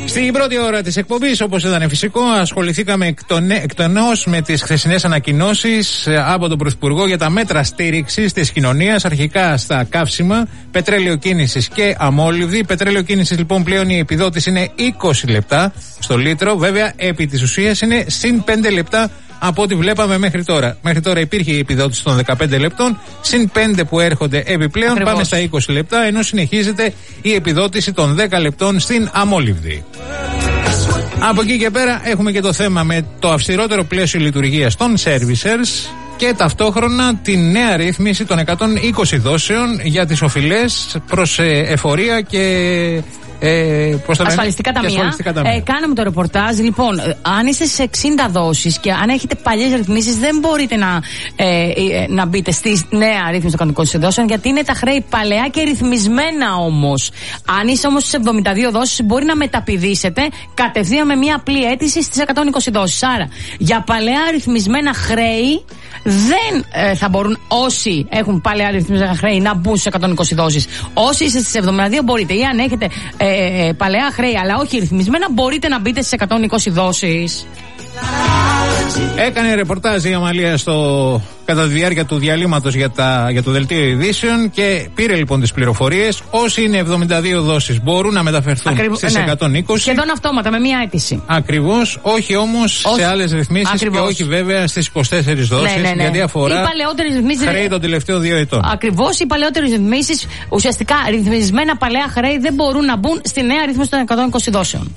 Στην πρώτη ώρα της εκπομπής, όπως ήταν φυσικό, ασχοληθήκαμε εκτενώς με τις χθεσινές ανακοινώσεις από τον Πρωθυπουργό για τα μέτρα στήριξης της κοινωνίας, αρχικά στα καύσιμα, πετρέλαιο κίνησης και αμόλυβδη. Πετρέλαιο κίνησης λοιπόν πλέον η επιδότηση είναι 20 λεπτά στο λίτρο, βέβαια επί της ουσίας είναι συν 5 λεπτά από ό,τι βλέπαμε μέχρι τώρα. Μέχρι τώρα υπήρχε η επιδότηση των 15 λεπτών, συν 5 που έρχονται επιπλέον. Ακριβώς. Πάμε στα 20 λεπτά, ενώ συνεχίζεται η επιδότηση των 10 λεπτών στην αμόλυβδη. Από εκεί και πέρα έχουμε και το θέμα με το αυστηρότερο πλαίσιο λειτουργίας των servicers και ταυτόχρονα τη νέα ρύθμιση των 120 δόσεων για τις οφειλές προς εφορία και ασφαλιστικά ταμεία. Κάναμε το ρεπορτάζ. Λοιπόν, αν είστε σε 60 δόσεις και αν έχετε παλιές ρυθμίσεις, δεν μπορείτε να μπείτε στη νέα ρύθμιση των 120 δόσεων, γιατί είναι τα χρέη παλαιά και ρυθμισμένα όμως. Αν είστε όμως στις 72 δόσεις, μπορεί να μεταπηδήσετε κατευθείαν με μια απλή αίτηση στις 120 δόσεις. Άρα, για παλαιά ρυθμισμένα χρέη δεν θα μπορούν όσοι έχουν παλαιά ρυθμισμένα χρέη να μπουν στις 120 δόσεις. Όσοι είστε στις 72 μπορείτε, ή αν έχετε παλαιά χρέη αλλά όχι ρυθμισμένα, μπορείτε να μπείτε στις 120 δόσεις. Έκανε ρεπορτάζ η Αμαλία κατά τη διάρκεια του διαλύματος για το δελτίο ειδήσεων και πήρε λοιπόν τις πληροφορίες. Όσοι είναι 72 δόσεις μπορούν να μεταφερθούν στις 120. Σχεδόν αυτόματα με μία αίτηση. Ακριβώς, όχι όμως σε άλλες ρυθμίσεις και όχι βέβαια στις 24 δόσεις, γιατί αφορά χρέη των τελευταίων 2 ετών. Ακριβώς, οι παλαιότερες ρυθμίσεις, ουσιαστικά ρυθμισμένα παλαιά χρέη, δεν μπορούν να μπουν στη νέα ρύθμιση των 120 δόσεων.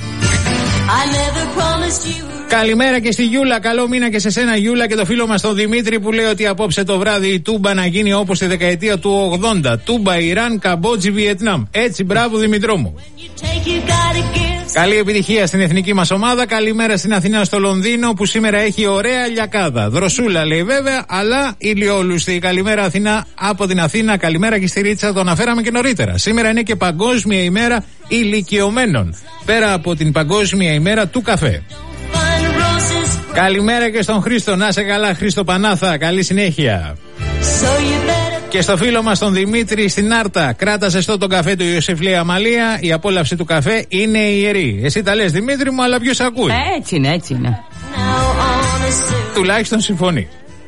Καλημέρα και στη Γιούλα, καλό μήνα και σε σένα Γιούλα, και το φίλο μας τον Δημήτρη που λέει ότι απόψε το βράδυ η Τούμπα να γίνει όπως τη δεκαετία του 80. Τούμπα, Ιράν, Καμπότζη, Βιετνάμ. Έτσι, μπράβο Δημητρό μου. Καλή επιτυχία στην εθνική μας ομάδα. Καλημέρα στην Αθηνά, στο Λονδίνο που σήμερα έχει ωραία λιακάδα. Δροσούλα λέει βέβαια, αλλά ηλιόλουστη. Καλημέρα Αθηνά από την Αθήνα. Καλημέρα και στη Ρίτσα, το αναφέραμε και νωρίτερα. Σήμερα είναι και Παγκόσμια ημέρα ηλικιωμένων. Πέρα από την Παγκόσμια ημέρα του καφέ. Καλημέρα και στον Χρήστο, να σε καλά Χρήστο Πανάθα, καλή συνέχεια. Και στο φίλο μας τον Δημήτρη στην Άρτα, κράτα ζεστό τον καφέ του Ιωσήφ λέει Αμαλία, η απόλαυση του καφέ είναι ιερή. Εσύ τα λες Δημήτρη μου, αλλά ποιος ακούει? Έτσι είναι, έτσι είναι. Τουλάχιστον συμφωνεί.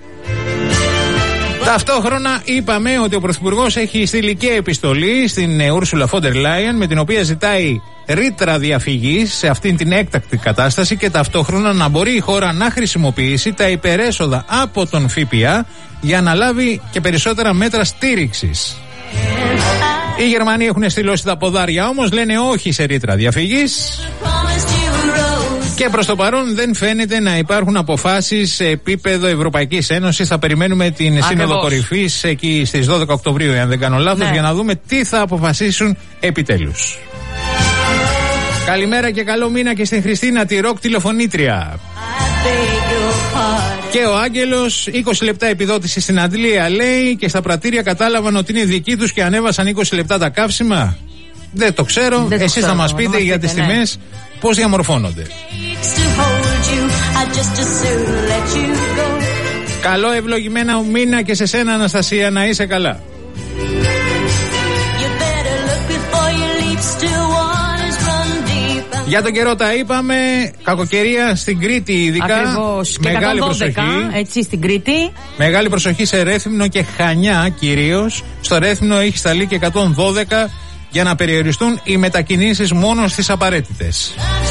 Ταυτόχρονα είπαμε ότι ο Πρωθυπουργός έχει στείλει και επιστολή στην Ursula von der Leyen, με την οποία ζητάει ρήτρα διαφυγής σε αυτήν την έκτακτη κατάσταση και ταυτόχρονα να μπορεί η χώρα να χρησιμοποιήσει τα υπερέσοδα από τον ΦΠΑ για να λάβει και περισσότερα μέτρα στήριξης. Οι Γερμανοί έχουν στυλώσει τα ποδάρια όμως, λένε όχι σε ρήτρα διαφυγής. Και προς το παρόν δεν φαίνεται να υπάρχουν αποφάσεις σε επίπεδο Ευρωπαϊκής Ένωσης. Θα περιμένουμε την Σύνοδο Κορυφής εκεί στις 12 Οκτωβρίου, αν δεν κάνω λάθος, για να δούμε τι θα αποφασίσουν επιτέλους. Καλημέρα και καλό μήνα και στην Χριστίνα, τη ροκ τηλεφωνήτρια. Και ο Άγγελος, 20 λεπτά επιδότηση στην Αντλία λέει, και στα πρατήρια κατάλαβαν ότι είναι δική τους και ανέβασαν 20 λεπτά τα καύσιμα. Δεν το ξέρω, εσείς θα μας πείτε για τις τιμές πώς διαμορφώνονται. Καλό ευλογημένα μήνα και σε σένα Αναστασία, να είσαι καλά. Για τον καιρό τα είπαμε, κακοκαιρία στην Κρήτη ειδικά. Ακριβώς. Μεγάλη 112, προσοχή. Έτσι στην Κρήτη. Μεγάλη προσοχή σε Ρέθυμνο και Χανιά κυρίως. Στο Ρέθυμνο έχει σταλεί και 112 για να περιοριστούν οι μετακινήσεις μόνο στις απαραίτητες.